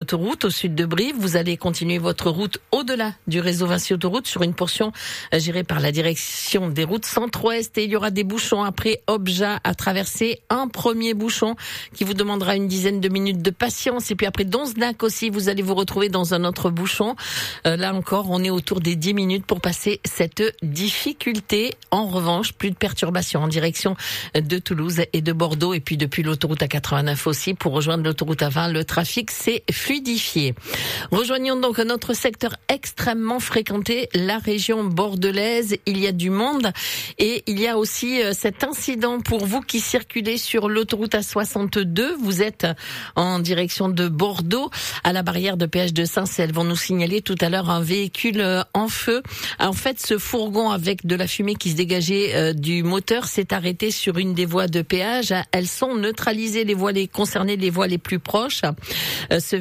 Autoroute au sud de Brive. Vous allez continuer votre route au-delà du réseau Vinci Autoroute sur une portion gérée par la direction des routes centre-ouest, et il y aura des bouchons après Obja à traverser. Un premier bouchon qui vous demandera une dizaine de minutes de patience, et puis après Donzenac aussi, vous allez vous retrouver dans un autre bouchon. Là encore, on est autour des 10 minutes pour passer cette difficulté. En revanche, plus de perturbations en direction de Toulouse et de Bordeaux, et puis depuis l'autoroute A89 aussi pour rejoindre l'autoroute A20, le trafic s'est fluidifié. Rejoignons donc notre secteur extrêmement fréquenté, la région bordelaise. Il y a du monde et il y a aussi cet incident pour vous qui circulez sur l'autoroute A62. Vous êtes en direction de Bordeaux à la barrière de péage de Saint-Cel. Elles vont nous signaler tout à l'heure un véhicule en feu. En fait, ce fourgon avec de la fumée qui se dégageait du moteur s'est arrêté sur une des voies de péage. Elles sont neutralisées, les voies concernées, les voies les plus proches. Ce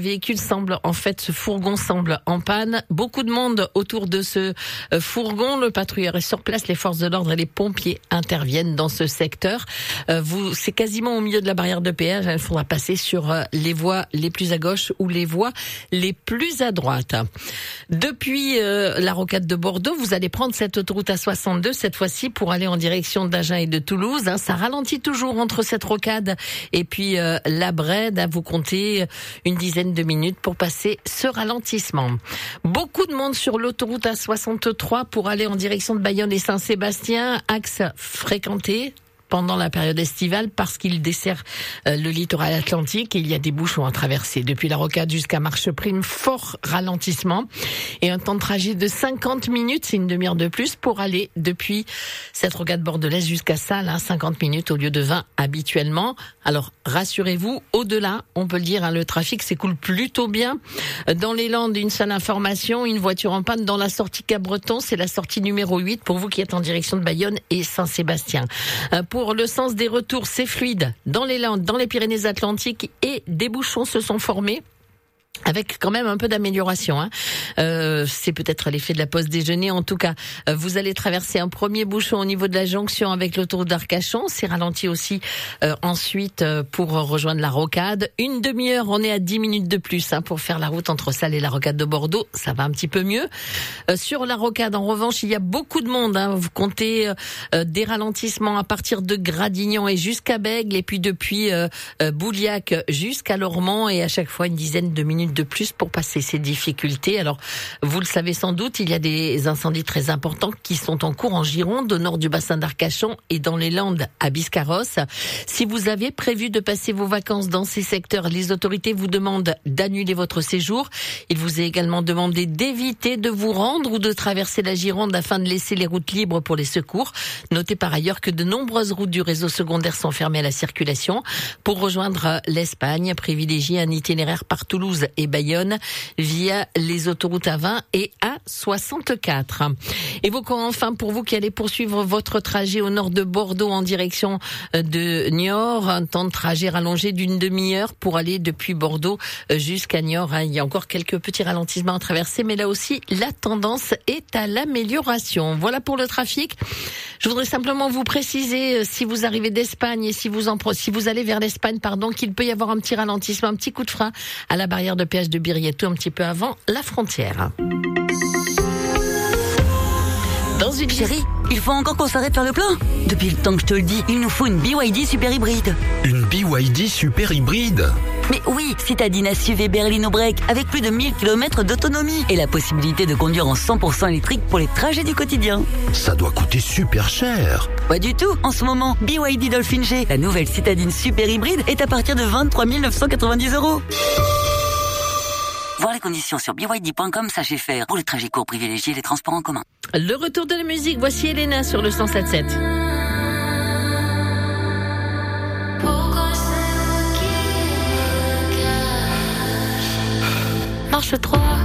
fourgon semble en panne. Beaucoup de monde autour de ce fourgon. Le patrouilleur est sur place, les forces de l'ordre et les pompiers interviennent dans ce secteur. C'est quasiment au milieu de la barrière de péage. Il faudra passer sur les voies les plus à gauche ou les voies les plus à droite. Depuis la rocade de Bordeaux, vous allez prendre cette autoroute A62 cette fois-ci pour aller en direction d'Agen et de Toulouse. Ça ralentit toujours entre cette rocade et puis la Brède. Vous comptez une dizaine de minutes pour passer ce ralentissement. Beaucoup de monde sur l'autoroute A63 pour aller en direction de Bayonne et Saint-Sébastien. Axe fréquenté pendant la période estivale parce qu'il dessert le littoral atlantique et il y a des bouchons à traverser. Depuis la rocade jusqu'à Marcheprime, fort ralentissement et un temps de trajet de 50 minutes, c'est une demi-heure de plus pour aller depuis cette rocade bordelaise jusqu'à Salles, 50 minutes au lieu de 20 habituellement. Alors rassurez-vous, au-delà, on peut le dire, le trafic s'écoule plutôt bien. Dans les Landes, une seule information, une voiture en panne dans la sortie Cap-Breton, c'est la sortie numéro 8 pour vous qui êtes en direction de Bayonne et Saint-Sébastien. Pour le sens des retours, c'est fluide dans les Landes, dans les Pyrénées-Atlantiques, et des bouchons se sont formés. Avec quand même un peu d'amélioration. C'est peut-être l'effet de la pause déjeuner. En tout cas, vous allez traverser un premier bouchon au niveau de la jonction avec l'autoroute d'Arcachon. C'est ralenti aussi ensuite pour rejoindre la rocade. Une demi-heure, on est à 10 minutes de plus pour faire la route entre Salles et la rocade de Bordeaux. Ça va un petit peu mieux. Sur la rocade, en revanche, il y a beaucoup de monde. Vous comptez des ralentissements à partir de Gradignan et jusqu'à Bègles, et puis depuis Bouliac jusqu'à Lormont, et à chaque fois une dizaine de minutes de plus pour passer ces difficultés. Alors, vous le savez sans doute, il y a des incendies très importants qui sont en cours en Gironde, au nord du bassin d'Arcachon et dans les Landes à Biscarrosse. Si vous avez prévu de passer vos vacances dans ces secteurs, les autorités vous demandent d'annuler votre séjour. Il vous est également demandé d'éviter de vous rendre ou de traverser la Gironde afin de laisser les routes libres pour les secours. Notez par ailleurs que de nombreuses routes du réseau secondaire sont fermées à la circulation. Pour rejoindre l'Espagne, privilégiez un itinéraire par Toulouse et Bayonne via les autoroutes A20 et A64. Évoquons enfin pour vous qui allez poursuivre votre trajet au nord de Bordeaux en direction de Niort, un temps de trajet rallongé d'une demi-heure pour aller depuis Bordeaux jusqu'à Niort. Il y a encore quelques petits ralentissements à traverser, mais là aussi la tendance est à l'amélioration. Voilà pour le trafic. Je voudrais simplement vous préciser, si vous arrivez d'Espagne et si vous allez vers l'Espagne, qu'il peut y avoir un petit ralentissement, un petit coup de frein à la barrière de péage de Birieto, un petit peu avant la frontière. Dans une Chérie, il faut encore qu'on s'arrête faire le plein. Depuis le temps que je te le dis, il nous faut une BYD super hybride. Une BYD super hybride? Mais oui, citadine SUV Berlino Break avec plus de 1000 km d'autonomie et la possibilité de conduire en 100% électrique pour les trajets du quotidien. Ça doit coûter super cher. Pas du tout. En ce moment, BYD Dolphin G, la nouvelle citadine super hybride, est à partir de 23 990 €. Voir les conditions sur byd.com, sachez faire. Pour les trajets courts, privilégiez les transports en commun. Le retour de la musique, voici Elena sur le 107.7. Marche 3